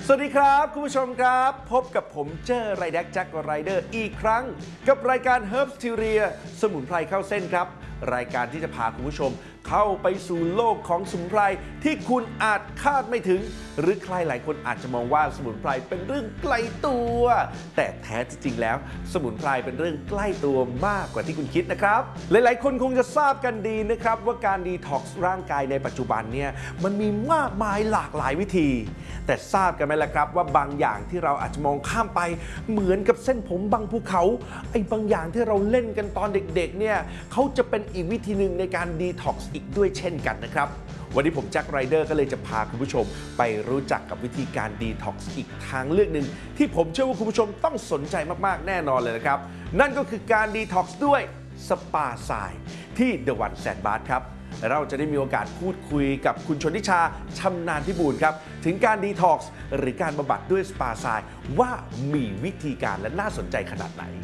สวัสดีครับคุณผู้ชมครับพบกับผมเจอไรแดกแจ็คไรเดอร์อีกครั้งกับรายการ Herbs Theory สมุนไพรเข้าเส้นครับรายการที่จะพาคุณผู้ชมเข้าไปสู่โลกของสมุนไพรที่คุณอาจคาดไม่ถึงหรือใครหลายคนอาจจะมองว่าสมุนไพรเป็นเรื่องไกลตัวแต่แท้จริงแล้วสมุนไพรเป็นเรื่องใกล้ตัวมากกว่าที่คุณคิดนะครับหลายๆคนคงจะทราบกันดีนะครับว่าการดีท็อกซ์ร่างกายในปัจจุบันเนี่ยมันมีมากมายหลากหลายวิธีแต่ทราบกันไหมล่ะครับว่าบางอย่างที่เราอาจจะมองข้ามไปเหมือนกับเส้นผมบางภูเขาไอ้บางอย่างที่เราเล่นกันตอนเด็กๆเนี่ยเขาจะเป็นอีกวิธีหนึ่งในการดีท็อกซ์อีกด้วยเช่นกันนะครับวันนี้ผมแจ็คไรเดอร์ก็เลยจะพาคุณผู้ชมไปรู้จักกับวิธีการดีท็อกซ์อีกทางเลือกหนึ่งที่ผมเชื่อว่าคุณผู้ชมต้องสนใจมากๆแน่นอนเลยนะครับนั่นก็คือการดีท็อกซ์ด้วยสปาทรายที่ The One Sandbath ครับเราจะได้มีโอกาสพูดคุยกับคุณชนทิชาชำนาญพิบูลครับถึงการดีท็อกซ์หรือการบำบัดด้วยสปาทรายว่ามีวิธีการและน่าสนใจขนาดไหน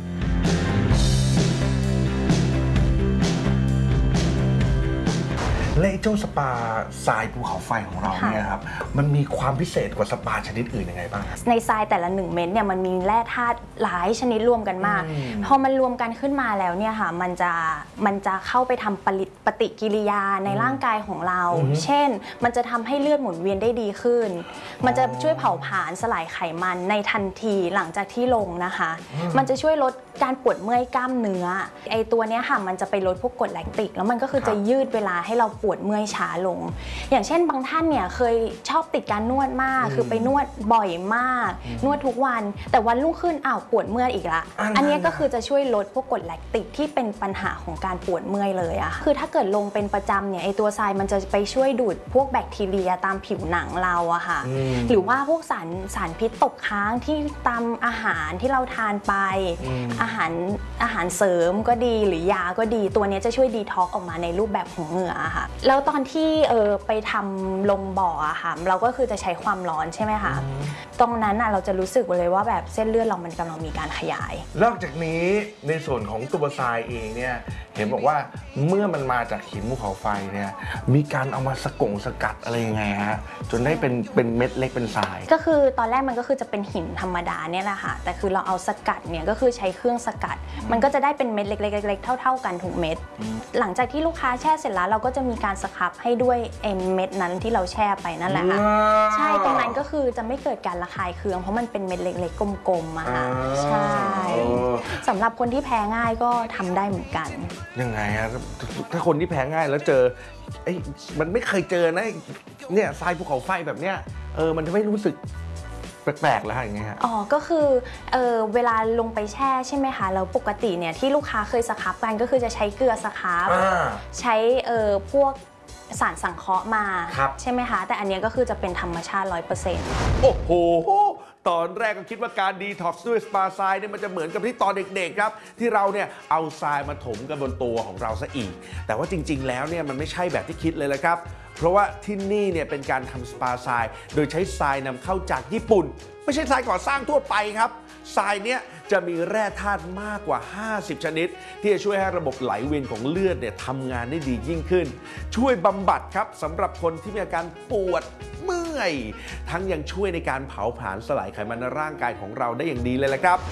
และเจ้าสปาทรายภูเขาไฟของเราเนี่ยครับมันมีความพิเศษกว่าสปาชนิดอื่นยังไงบ้างในทรายแต่ละ1เม็ดเนี่ยมันมีแร่ธาตุหลายชนิดรวมกันมากพอมันรวมกันขึ้นมาแล้วเนี่ยค่ะมันจะเข้าไปทำปฏิกิริยาในร่างกายของเราเช่นมันจะทำให้เลือดหมุนเวียนได้ดีขึ้นมันจะช่วยเผาผลาญสลายไขมันในทันทีหลังจากที่ลงนะคะมันจะช่วยลดการปวดเมื่อยกล้ามเนื้อไอตัวเนี้ยค่ะมันจะไปลดพวกกรดแลคติกแล้วมันก็คือจะยืดเวลาให้เราปวดเมื่อยช้าลงอย่างเช่นบางท่านเนี่ยเคยชอบติดการนวดมากคือไปนวดบ่อยมากนวดทุกวันแต่วันรุ่งขึ้นปวดเมื่อยอีกละอันนี้ก็คือจะช่วยลดพวกกรดแลคติกที่เป็นปัญหาของการปวดเมื่อยเลยอะคือถ้าเกิดลงเป็นประจำเนี่ยไอตัวทรายมันจะไปช่วยดูดพวกแบคทีเรียตามผิวหนังเราอะค่ะหรือว่าพวกสารพิษตกค้างที่ตามอาหารที่เราทานไปอาหารเสริมก็ดีหรือยาก็ดีตัวนี้จะช่วยดีท็อกออกมาในรูปแบบของเหงื่อค่ะแล้วตอนที่ไปทำลงบ่ออะค่ะเราก็คือจะใช้ความร้อนใช่ไหมคะตรงนั้นเราจะรู้สึกเลยว่าแบบเส้นเลือดเรามันกำลังมีการขยายนอกจากนี้ในส่วนของตัวทรายเองเนี่ยเห็นบอกว่าเมื่อมันมาจากหินภูเขาไฟเนี่ยมีการเอามาสกัดอะไรยังไงฮะจนได้เป็นเม็ดเล็กเป็นทรายก็คือตอนแรกมันก็คือจะเป็นหินธรรมดาเนี่ยแหละค่ะแต่คือเราเอาสกัดเนี่ยก็คือใช้เครื่องสกัดมันก็จะได้เป็นเม็ดเล็กๆเท่ากันทุกเม็ดหลังจากที่ลูกค้าแช่เสร็จแล้วเราก็จะมีการสครับให้ด้วยเม็ดนั้นที่เราแช่ไปนั่นแหละค่ะใช่ตรงนั้นก็คือจะไม่เกิดการระคายเคืองเพราะมันเป็นเม็ดเล็กๆกลมๆอะค่ะใช่สำหรับคนที่แพ้ง่ายก็ทำได้เหมือนกันยังไงฮะถ้าคนที่แพ้ง่ายแล้วเจอมันไม่เคยเจอนะเนี่ยทรายภูเขาไฟแบบเนี้ยมันจะไม่รู้สึกแปลกๆแล้วอย่างเงี้ยก็คือเวลาลงไปแช่ใช่ไหมคะแล้วปกติเนี่ยที่ลูกค้าเคยสครับกันก็คือจะใช้เกลือสครับใช้พวกสารสังเคราะห์มาใช่ไหมคะแต่อันนี้ก็คือจะเป็นธรรมชาติ 100% โอ้โหตอนแรกก็คิดว่าการดีท็อกซ์ด้วยสปาทรายเนี่ยมันจะเหมือนกับที่ตอนเด็กๆครับที่เราเนี่ยเอาทรายมาถมกันบนตัวของเราซะอีกแต่ว่าจริงๆแล้วเนี่ยมันไม่ใช่แบบที่คิดเลยละครับเพราะว่าที่นี่เนี่ยเป็นการทำสปาทรายโดยใช้ทรายนำเข้าจากญี่ปุ่นไม่ใช่ทรายก่อสร้างทั่วไปครับทรายเนี้ยจะมีแร่ธาตุมากกว่า50ชนิดที่จะช่วยให้ระบบไหลเวียนของเลือดเนี่ยทำงานได้ดียิ่งขึ้นช่วยบำบัดครับสำหรับคนที่มีอาการปวดเมื่อยทั้งยังช่วยในการเผาผลาญสลายไขมันในร่างกายของเราได้อย่างดีเลยแหละครับ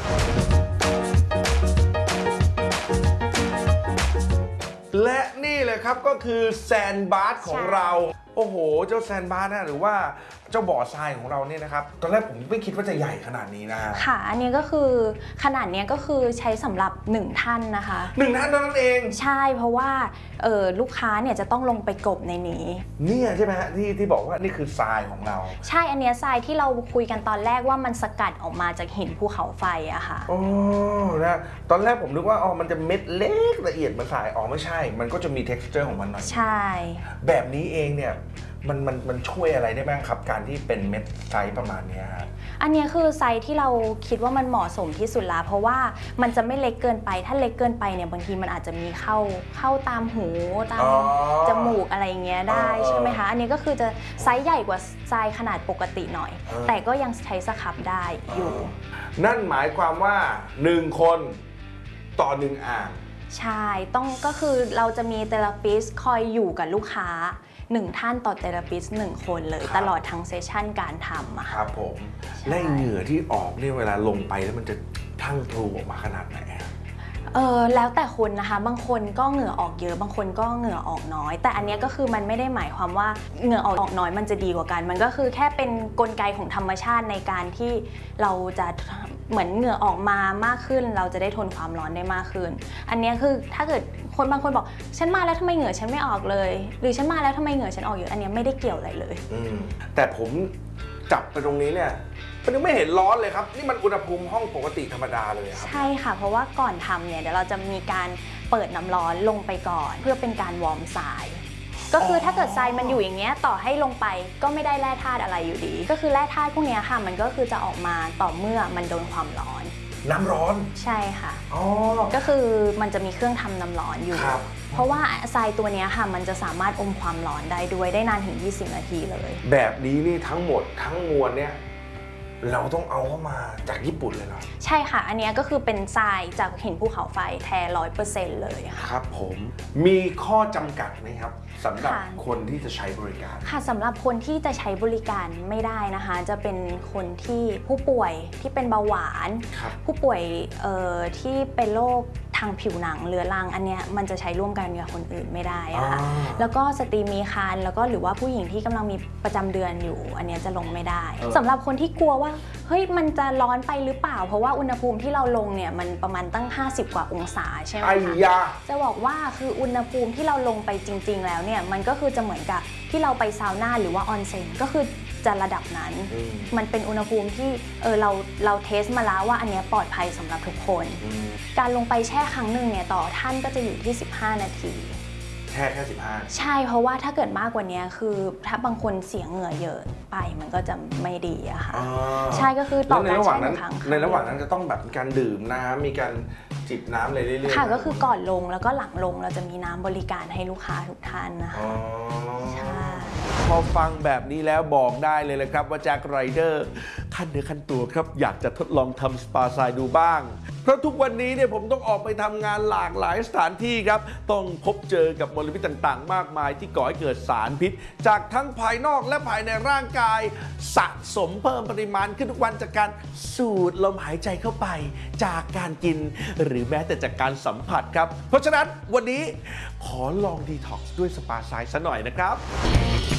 และนี่เลยครับก็คือแซนบาร์ของเราโอ้โหเจ้าแซนบาร์นะหรือว่าเจ้าบ่อทรายของเราเนี่ยนะครับตอนแรกผมไม่คิดว่าจะใหญ่ขนาดนี้นะค่ะอันนี้ก็คือขนาดนี้ก็คือใช้สำหรับ1ท่านนะคะ 1ท่านเท่านั้นเองใช่เพราะว่าลูกค้าเนี่ยจะต้องลงไปกบในนี้เนี่ยใช่ไหมฮะที่บอกว่านี่คือทรายของเราใช่อันนี้ทรายที่เราคุยกันตอนแรกว่ามันสกัดออกมาจากหินภูเขาไฟอะค่ะโอ้นะตอนแรกผมนึกว่ามันจะเม็ดเล็กละเอียดเหมือนทรายไม่ใช่มันก็จะมี texture ของมันหน่อยใช่แบบนี้เองเนี่ยมันช่วยอะไรได้บ้างครับการที่เป็นเม็ดไซส์ประมาณนี้ครับอันนี้คือไซส์ที่เราคิดว่ามันเหมาะสมที่สุดแล้วเพราะว่ามันจะไม่เล็กเกินไปถ้าเล็กเกินไปเนี่ยบางทีมันอาจจะมีเข้าตามหูตามจมูกอะไรเงี้ยได้ใช่ไหมคะอันนี้ก็คือจะไซส์ใหญ่กว่าไซส์ขนาดปกติหน่อยแต่ก็ยังใช้สครับได้อยู่นั่นหมายความว่า1คนต่อ1อ่างใช่ก็คือเราจะมีเทอราปิสต์คอยอยู่กับลูกค้า 1 ท่านต่อเทอราปิสต์1 คนเลยตลอดทั้งเซสชั่นการทำอะครับผมและเหงื่อที่ออกเนี่ยเวลาลงไปแล้วมันจะทั้งพลูออกมาขนาดไหนแล้วแต่คนนะคะบางคนก็เหงื่อออกเยอะบางคนก็เหงื่อออกน้อยแต่อันนี้ก็คือมันไม่ได้หมายความว่าเหงื่อออกน้อยมันจะดีกว่ากันมันก็คือแค่เป็นกลไกของธรรมชาติในการที่เราจะเหมือนเหงื่อออกมามากขึ้นเราจะได้ทนความร้อนได้มากขึ้นอันนี้คือถ้าเกิดคนบางคนบอกฉันมาแล้วทำไมเหงื่อฉันไม่ออกเลยหรือฉันมาแล้วทำไมเหงื่อฉันออกเยอะอันนี้ไม่ได้เกี่ยวอะไรเลยแต่ผมจับไปตรงนี้เนี่ยมันยังไม่เห็นร้อนเลยครับนี่มันอุณหภูมิห้องปกติธรรมดาเลยครับใช่ค่ะเพราะว่าก่อนทำเนี่ยเดี๋ยวเราจะมีการเปิดน้ำร้อนลงไปก่อนเพื่อเป็นการวอร์มทรายก็คือถ้าเกิดทรายมันอยู่อย่างเงี้ยต่อให้ลงไปก็ไม่ได้แร่ธาตุอะไรอยู่ดีก็คือแร่ธาตุพวกนี้ค่ะมันก็คือจะออกมาต่อเมื่อมันโดนความร้อนน้ำร้อนใช่ค่ะก็คือมันจะมีเครื่องทำน้ำร้อนอยู่เพราะว่าทรายตัวนี้ค่ะมันจะสามารถอมความร้อนได้ด้วยได้นานถึง20 นาทีเลยแบบนี้นี่ทั้งหมดทั้งมวลเนี่ยเราต้องเอาเข้ามาจากญี่ปุ่นเลยเหรอใช่ค่ะอันนี้ก็คือเป็นทรายจากหินภูเขาไฟแท้ 100% เลยค่ะครับผมมีข้อจำกัดไหมครับสำหรับคนที่จะใช้บริการค่ะสำหรับคนที่จะใช้บริการไม่ได้นะคะจะเป็นคนที่ผู้ป่วยที่เป็นเบาหวานผู้ป่วยที่เป็นโรคทางผิวหนังเรื้อรังอันเนี้ยมันจะใช้ร่วมกันกับคนอื่นไม่ได้ค่ะแล้วก็สตรีมีครรภ์แล้วก็หรือว่าผู้หญิงที่กำลังมีประจำเดือนอยู่อันเนี้ยจะลงไม่ได้สำหรับคนที่กลัวว่าเฮ้ยมันจะร้อนไปหรือเปล่าเพราะว่าอุณหภูมิที่เราลงเนี่ยมันประมาณตั้ง50 กว่าองศาใช่ไหมคะจะบอกว่าคืออุณหภูมิที่เราลงไปจริงๆแล้วเนี่ยมันก็คือจะเหมือนกับที่เราไปซาวน่าหรือว่าออนเซ็นก็คือจะระดับนั้นมันเป็นอุณหภูมิที่เราเทสมาแล้วว่าอันนี้ปลอดภัยสำหรับทุกคนการลงไปแช่ครั้งหนึ่งเนี่ยต่อท่านก็จะอยู่ที่15 นาทีแค่15 ใช่เพราะว่าถ้าเกิดมากกว่านี้คือถ้าบางคนเสียเหงื่อเยอะไปมันก็จะไม่ดีอะค่ะใช่ก็คือต่อการแช่1 ครั้งในระหว่างนั้นจะต้องแบบมีการดื่มน้ำมีการจิบน้ำอะไรเรื่อยๆค่ะก็คือก่อนลงแล้วก็หลังลงเราจะมีน้ำบริการให้ลูกค้าทุกท่านนะคะใช่พอฟังแบบนี้แล้วบอกได้เลยเลยครับว่าแจ็คไรเดอร์ขั้นเนื้อขั้นตัวครับอยากจะทดลองทำสปาทรายดูบ้างเพราะทุกวันนี้เนี่ยผมต้องออกไปทำงานหลากหลายสถานที่ครับต้องพบเจอกับมลพิษต่างๆมากมายที่ก่อให้เกิดสารพิษจากทั้งภายนอกและภายในร่างกายสะสมเพิ่มปริมาณขึ้นทุกวันจากการสูดลมหายใจเข้าไปจากการกินหรือแม้แต่จากการสัมผัสครับเพราะฉะนั้นวันนี้ขอลองดีท็อกซ์ด้วยสปาทรายซะหน่อยนะครับ